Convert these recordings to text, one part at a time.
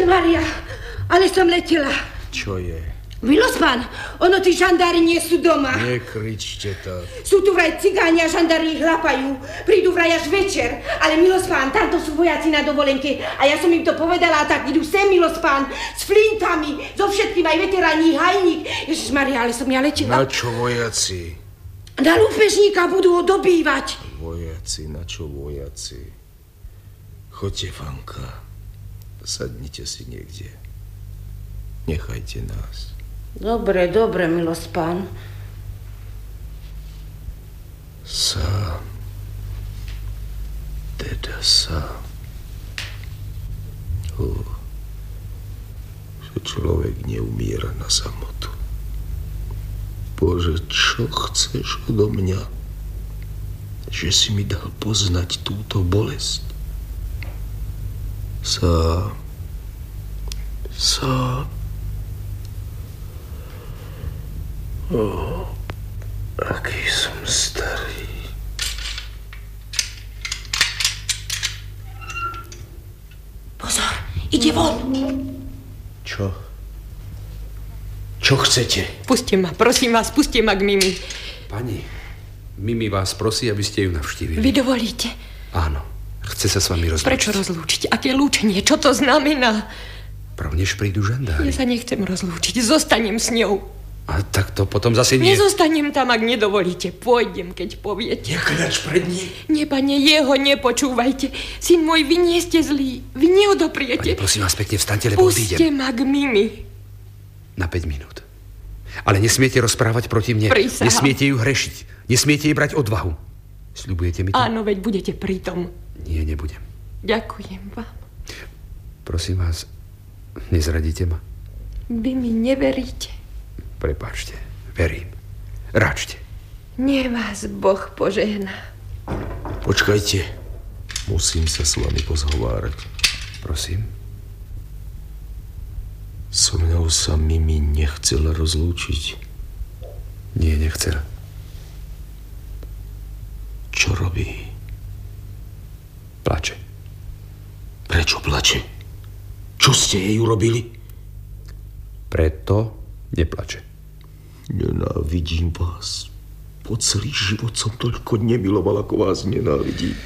Ježišmaria, ale som letela. Čo je? Milospán, ono tí žandári nie sú doma. Nekričte tak. Sú tu vraj cigáni a žandári ich lapajú. Prídu vraj až večer. Ale Milospán, tamto sú vojaci na dovolenke. A ja som im to povedala, tak idú sem, Milospán. S flintami, so všetkým, aj veteráni, hajník. Ježišmaria, ale som ja letela. Na čo vojaci? Na lúpežníka budú ho dobývať. Vojaci, na čo vojaci? Choďte, Fanka. Sadnite si niekde. Nechajte nás. Dobre, Milospán. Sám. Teda sám. Že človek neumiera na samotu. Bože, čo chceš odo mňa? Že si mi dal poznať túto bolesť. Sám. Aký som starý. Pozor, ide von. Čo? Čo chcete? Puste ma, prosím vás, puste ma k Mimi. Pani, Mimi vás prosí, aby ste ju navštívili. Vy dovolíte? Áno, chce sa s vami rozlúčiť. Prečo rozlúčiť? Aké lúčenie? Čo to znamená? Prav, než prídu žandári. Ja sa nechcem rozlúčiť, zostanem s ňou. A tak to potom zase nie... Nezostanem tam, ak nedovolíte. Pôjdem, keď poviete. Nekľač pred ním. Nie, pane, jeho nepočúvajte. Syn môj, vy nie ste zlí. Vy neodopriete. Pani, prosím vás pekne, vstaňte, lebo odídem. Puste ma k Mimi. Na 5 minút. Ale nesmiete rozprávať proti mne. Prisahám. Nesmiete ju hrešiť. Nesmiete jej brať odvahu. Sľubujete mi to? Áno, veď budete pritom. Nie, nebudem. Ďakujem vám. Prosím vás, nezradíte ma? Vy mi neveríte. Prepáčte, verím. Račte. Nie vás Boh požehná. Počkajte. Musím sa s vami pozhovárať. Prosím. So mnou sa Mimi nechcela rozlúčiť. Nie, nechcela. Čo robí? Plače. Prečo plače? Čo ste jej urobili? Preto neplače. Nenávidím vás. Po celý život som toľko nemiloval, ako vás nenávidím.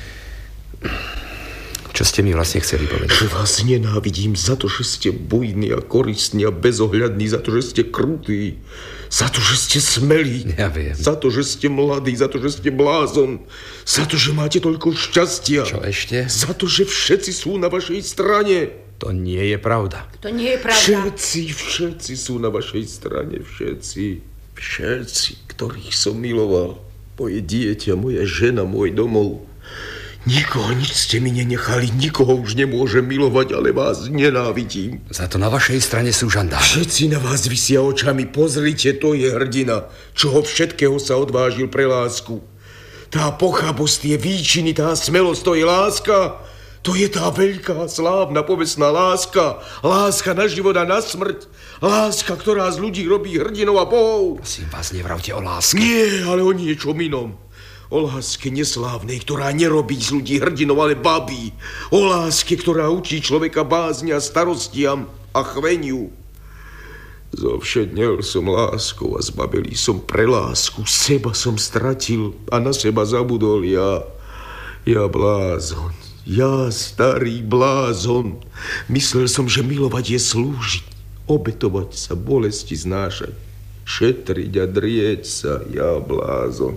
Čo ste mi vlastne chceli povedať? Že vás nenávidím za to, že ste bujní a koristní a bezohľadní, za to, že ste krutí, za to, že ste smelí, ja viem. Za to, že ste mladí, za to, že ste blázon, za to, že máte toľko šťastia. Čo ešte? Za to, že všetci sú na vašej strane. To nie je pravda. To nie je pravda. Všetci sú na vašej strane, všetci, ktorých som miloval. Moje dieťa, moja žena, môj domov. Nikoho nič ste mi nenechali, nikoho už nemôžem milovať, ale vás nenávidím. Za to na vašej strane sú žandári. Všetci na vás visia očami, pozrite, to je hrdina, čoho všetkého sa odvážil pre lásku. Tá pochabosť, tie výčiny, tá smelosť, to je láska. To je tá veľká, slávna, povestná láska. Láska na život a na smrť. Láska, ktorá z ľudí robí hrdinov a bohov. Prosím vás, nevravte o láske. Nie, ale o niečom inom. O láske neslávnej, ktorá nerobí z ľudí hrdinov, ale babí. O láske, ktorá učí človeka bázni a starostiam a chveniu. Zovšednel som láskou a zbabelý som pre lásku. Seba som stratil a na seba zabudol ja blázon. Ja, starý blázon. Myslel som, že milovať je slúžiť, obetovať sa, bolesti znášať, šetriť a drieť sa. Ja, blázon.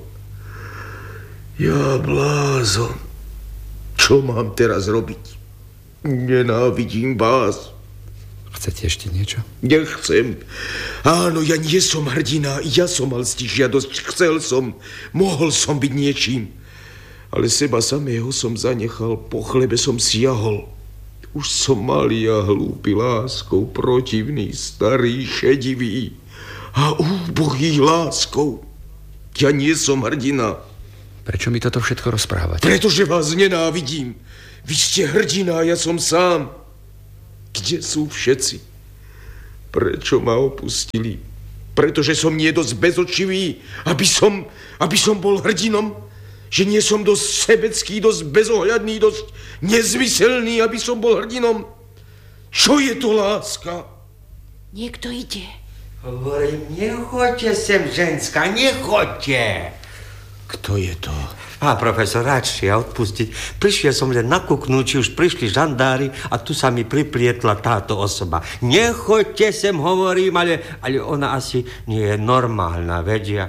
Čo mám teraz robiť? Nenávidím vás. Chcete ešte niečo? Nechcem. Áno, ja nie som hrdina. Ja som mal stižiadosť. Chcel som. Mohol som byť niečím. Ale seba samého som zanechal, po chlebe som siahol. Už som malý a hlúpy láskou, protivný, starý, šedivý a úbohý láskou. Ja nie som hrdina. Prečo mi toto všetko rozprávate? Pretože vás nenávidím. Vy ste hrdina a ja som sám. Kde sú všetci? Prečo ma opustili? Pretože som nie dosť bezočivý, aby som bol hrdinom? Že nie som dosť sebecký, dosť bezohľadný, dosť nezmyselný, aby som bol hrdinom? Čo je to láska? Niekto ide. Hovorím, nechoďte sem, ženská, nechoďte. Kto je to? Pán profesor, radšej odpustiť. Prišiel som len nakúknúť, či už prišli žandári a tu sa mi priplietla táto osoba. Nechoďte sem, hovorím, ale ona asi nie je normálna, vedia.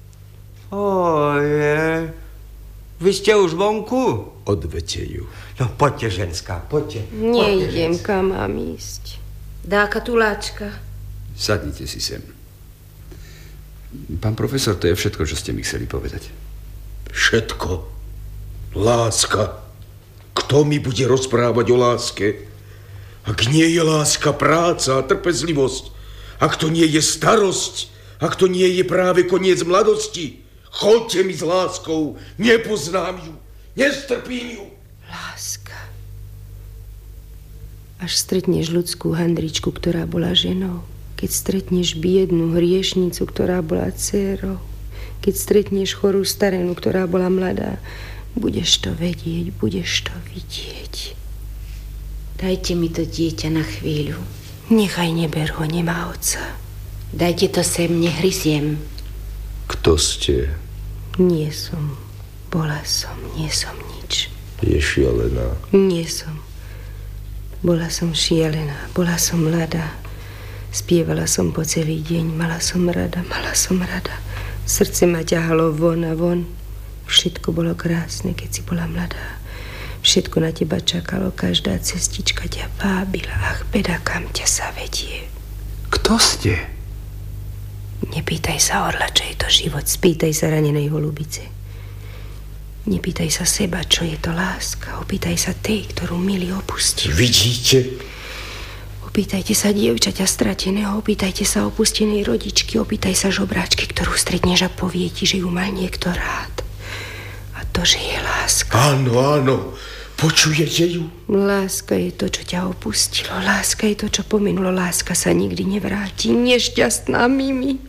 Oje, vy ste už vonku? Odvete ju. No, poďte, ženská, poďte. Nejdem, kam mám ísť. Dáka tuláčka. Sadnite si sem. Pán profesor, to je všetko, čo ste mi chceli povedať. Všetko. Láska. Kto mi bude rozprávať o láske? Ak nie je láska, práca a trpezlivosť, ak to nie je starosť, ak to nie je práve koniec mladosti, choďte mi s láskou, nepoznám ju, nestrpím ju. Láska. Až stretneš ľudskú handričku, ktorá bola ženou, keď stretneš biednú hriešnicu, ktorá bola dcérou, keď stretneš chorú starenu, ktorá bola mladá, budeš to vedieť, budeš to vidieť. Dajte mi to dieťa na chvíľu. Nechaj, neber ho, nemá otca. Dajte to sem, nehryziem. Kto ste? Nie som. Bola som, nie som nič. Je šialená. Nie som. Bola som šialená, bola som mladá. Spievala som po celý deň, mala som rada. Srdce ma ťahalo von a von. Všetko bolo krásne, keď si bola mladá. Všetko na teba čakalo, každá cestička ťa vábila. Ach, beda, kam ťa sa vedie. Kto ste? Nepýtaj sa orla, čo je to život. Spýtaj sa ranenej holubice. Nepýtaj sa seba, čo je to láska. Opýtaj sa tej, ktorú milý opustil. Vidíte? Opýtajte sa dievčaťa strateného, opýtajte sa opustenej rodičky, opýtaj sa žobráčky, ktorú stretneš a povie ti, že ju mal niekto rád. A to, že je láska. Áno, počujete ju? Láska je to, čo ťa opustilo. Láska je to, čo pominulo. Láska sa nikdy nevráti. Nešťastná Mimi.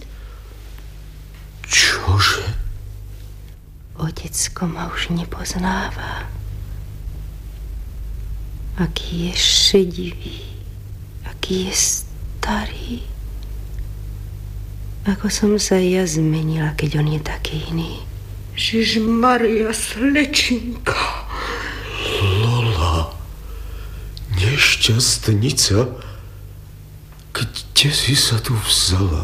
Čože? Otecko ma už nepoznáva. Aký je šedivý. Aký je starý. Ako som sa ja zmenila, keď on je taký iný. Žižmaria, slečinka. Lola, nešťastnica, kde si sa tu vzala?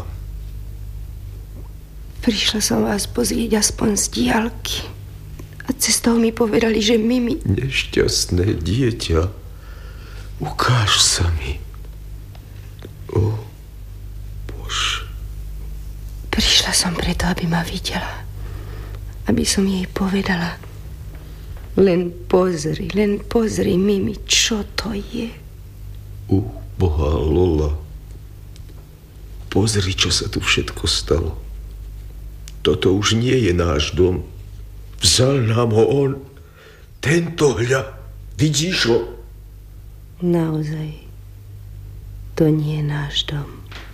Prišla som vás pozrieť aspoň z diaľky. A cestou mi povedali, že Mimi... Nešťastné dieťa, ukáž sa mi. O, Bože. Prišla som preto, aby ma videla. Aby som jej povedala. Len pozri, Mimi, čo to je. Boha, Lola. Pozri, čo sa tu všetko stalo. Toto už nie je náš dom. Vzal nám ho on. Tento hľa. Vidíš ho? Naozaj. To nie je náš dom.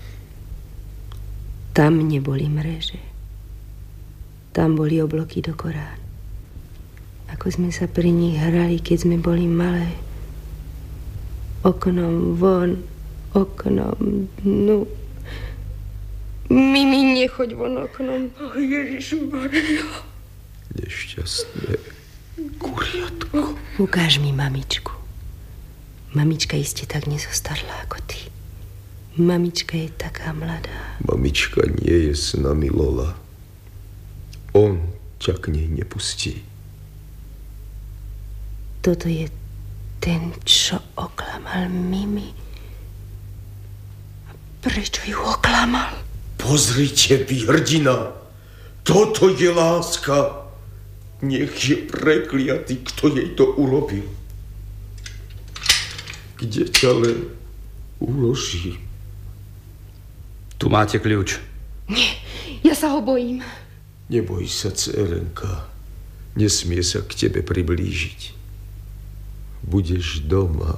Tam neboli mreže. Tam boli obloky do Korán. Ako sme sa pri nich hrali, keď sme boli malé. Oknom von, oknom dnu. Mimi, nechoď von oknom. Ježišmaria. Nešťastné kuriatko. Ukáž mi mamičku. Mamička iste tak nezostarla ako ty. Mamička je taká mladá. Mamička nie je s nami, Lola. On ťa k nej nepustí. Toto je ten, čo oklamal Mimi. A prečo ju oklamal? Pozrite, vy hrdina. Toto je láska. Nech je prekliatý, kto jej to urobil. Kde ťa len uloží? Tu máte kľúč. Nie, ja sa ho bojím. Neboj sa, dcerenka. Nesmie sa k tebe priblížiť. Budeš doma.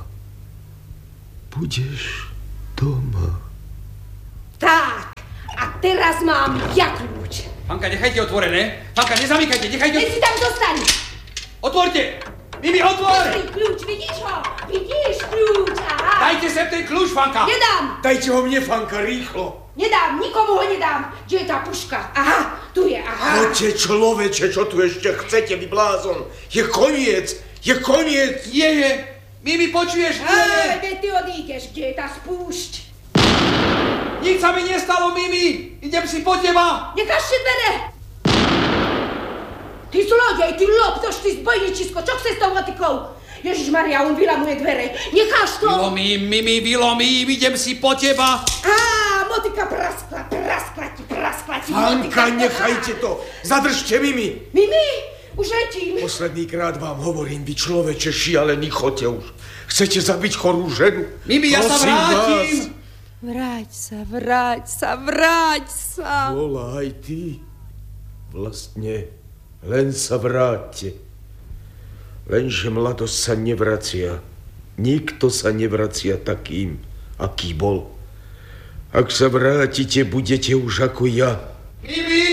Budeš doma. Tak, a teraz mám ja kľúč. Panka, nechajte otvorené. Panka, nezamykajte, nechajte... Keď si tam zostaň. Otvorte! Mimi, otvor! Kľúč, vidíš ho? Vidíš kľúč? Aha. Dajte Dajte sem ten kľúč, Fanka. Nedám! Dajte ho mne, Fanka, rýchlo. Nedám, nikomu ho nedám. Kde je tá puška? Aha, tu je, aha. Choďte, človeče, čo tu ešte chcete, vy blázon? Je koniec, je koniec. Je. Mimi, počuješ? Kde ty odídeš? Kde je tá spúšť? Nič sa mi nestalo, Mimi. Idem si po teba. Nekažte dvere! Ty zlodej, ty loptoš, ty zbojničisko, čo chce s tou motikou? Ježišmaria, on vylamuje dvere. Necháš to! Vylomím, Mimi, vylomím, idem si po teba. Motika praskla ti, Fanka, nechajte to. Zadržte Mimi. Mimi, už letím. Posledný krát vám hovorím, vy človeče šialený, choďte už. Chcete zabiť chorú ženu? Mimi, ja sa vrátim. Vráť sa. Vola aj ty. Vlastne, len sa vráťte. Lenže mladosť sa nevracia. Nikto sa nevracia takým, aký bol. Ak sa vrátite, budete už ako ja. Mimi!